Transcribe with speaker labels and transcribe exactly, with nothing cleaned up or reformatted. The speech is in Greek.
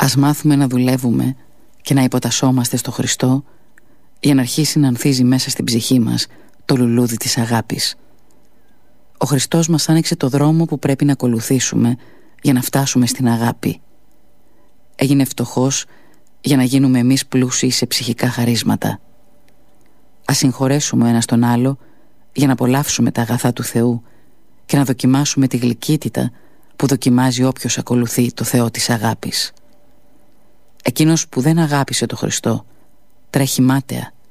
Speaker 1: Ας μάθουμε να δουλεύουμε και να υποτασσόμαστε στο Χριστό, για να αρχίσει να ανθίζει μέσα στην ψυχή μας το λουλούδι της αγάπης. Ο Χριστός μας άνοιξε το δρόμο που πρέπει να ακολουθήσουμε για να φτάσουμε στην αγάπη. Έγινε φτωχός για να γίνουμε εμείς πλούσιοι σε ψυχικά χαρίσματα. Ας συγχωρέσουμε ο ένας τον άλλο για να απολαύσουμε τα αγαθά του Θεού και να δοκιμάσουμε τη γλυκύτητα που δοκιμάζει όποιος ακολουθεί το Θεό της αγάπης. Εκείνος που δεν αγάπησε το Χριστό τρέχει μάταια